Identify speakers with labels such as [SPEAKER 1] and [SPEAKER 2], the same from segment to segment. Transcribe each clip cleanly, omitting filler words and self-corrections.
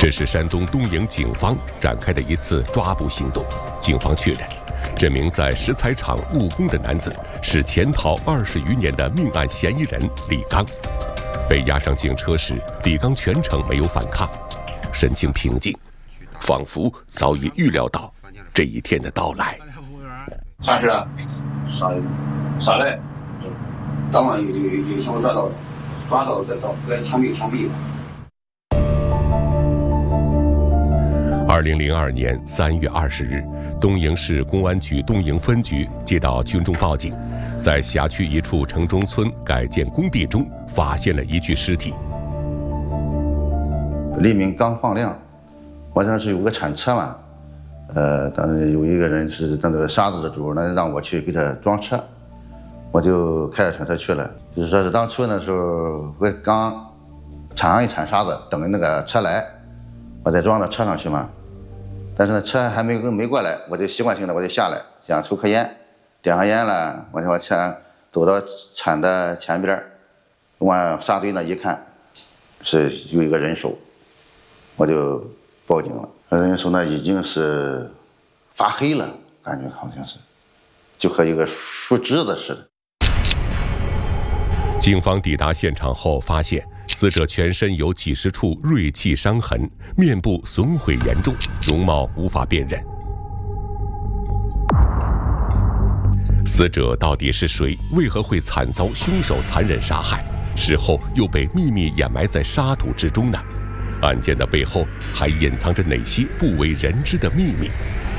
[SPEAKER 1] 这是山东东营警方展开的一次抓捕行动。警方确认，这名在石材厂务工的男子是潜逃20余年的命案嫌疑人李刚。被押上警车时，李刚全程没有反抗，神情平静，仿佛早已预料到这一天的到来。
[SPEAKER 2] 啥事啊？啥嘞？
[SPEAKER 3] 当晚有时候抓到再到来枪毙。
[SPEAKER 1] 2002年3月20日，东营市公安局东营分局接到群众报警，在辖区一处城中村改建工地中发现了一具尸体。
[SPEAKER 4] 黎明刚放亮，晚上是有个铲车嘛，当时有一个人是那个沙子的主呢，让我去给他装车，我就开着铲车去了。就是说是当初那时候我刚铲上一铲沙子，等那个车来，我再装到车上去嘛。但是呢，车还没过来，我就习惯性的我就下来，想抽颗烟，点上烟了，我就往前走到铲的前边，往沙堆那一看，是有一个人手，我就报警了。人手呢已经是发黑了，感觉好像是，就和一个树枝子似的。
[SPEAKER 1] 警方抵达现场后发现，死者全身有几十处锐器伤痕，面部损毁严重，容貌无法辨认。死者到底是谁？为何会惨遭凶手残忍杀害？事后又被秘密掩埋在沙土之中呢？案件的背后还隐藏着哪些不为人知的秘密？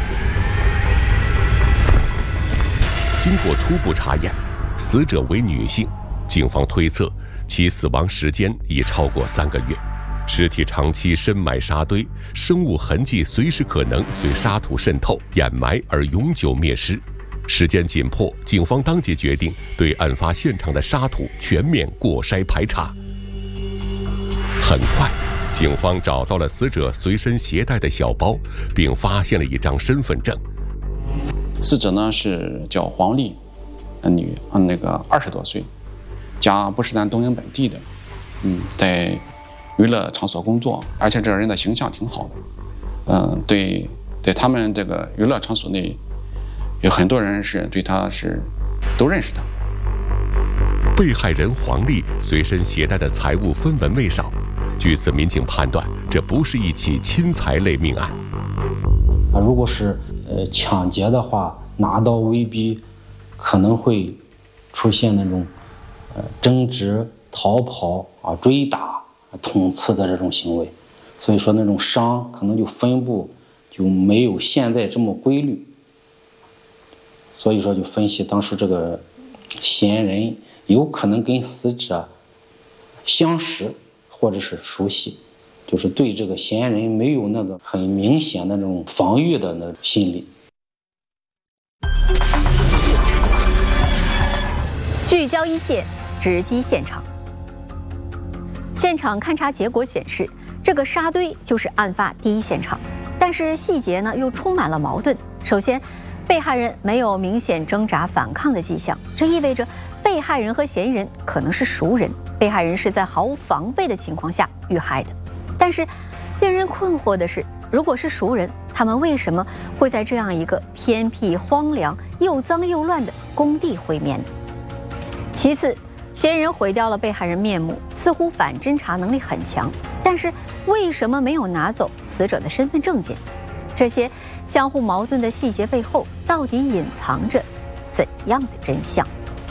[SPEAKER 1] 经过初步查验，死者为女性，警方推测其死亡时间已超过3个月，尸体长期深埋沙堆，生物痕迹随时可能随沙土渗透掩埋而永久灭失。时间紧迫，警方当即决定对案发现场的沙土全面过筛排查。很快，警方找到了死者随身携带的小包，并发现了一张身份证。
[SPEAKER 5] 死者呢是叫黄丽，女，那个20多岁，家不是咱东营本地的，在娱乐场所工作，而且这个人的形象挺好的，对他们这个娱乐场所内，有很多人是对他是都认识他。
[SPEAKER 1] 被害人黄丽随身携带的财物分文未少，据此民警判断，这不是一起侵财类命案。
[SPEAKER 6] 如果是抢劫的话，拿刀威逼，可能会出现那种争执、逃跑追打、捅刺的这种行为，所以说那种伤可能就分布就没有现在这么规律。所以说就分析当时这个嫌疑人有可能跟死者相识或者是熟悉，就是对这个嫌疑人没有那个很明显的那种防御的那种心理。
[SPEAKER 7] 聚焦一线，直击现场。现场勘查结果显示，这个沙堆就是案发第一现场，但是细节呢又充满了矛盾。首先，被害人没有明显挣扎反抗的迹象，这意味着被害人和嫌疑人可能是熟人，被害人是在毫无防备的情况下遇害的。但是，令人困惑的是，如果是熟人，他们为什么会在这样一个偏僻、荒凉、又脏又乱的工地会面呢？其次，嫌疑人毁掉了被害人面目，似乎反侦查能力很强，但是为什么没有拿走死者的身份证件？这些相互矛盾的细节背后，到底隐藏着怎样的真相？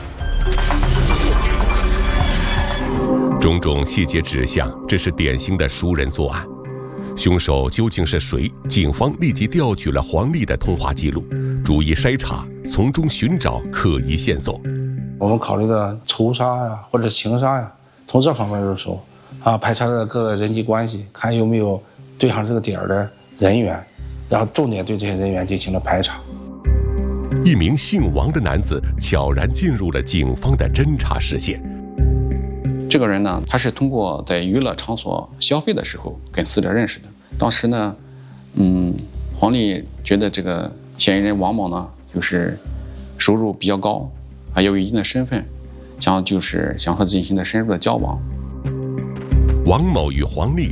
[SPEAKER 1] 种种细节指向，这是典型的熟人作案。凶手究竟是谁？警方立即调取了黄丽的通话记录，逐一筛查，从中寻找可疑线索。
[SPEAKER 8] 我们考虑的仇杀呀，或者情杀呀，从这方面入手排查的各个人际关系，看有没有对上这个点儿的人员，然后重点对这些人员进行了排查。
[SPEAKER 1] 一名姓王的男子悄然进入了警方的侦查视线。
[SPEAKER 5] 这个人呢，他是通过在娱乐场所消费的时候跟死者认识的。当时呢，黄丽觉得这个嫌疑人王某呢，就是收入比较高，还有一定的身份，想和自己进行的深入的交往。
[SPEAKER 1] 王某与黄丽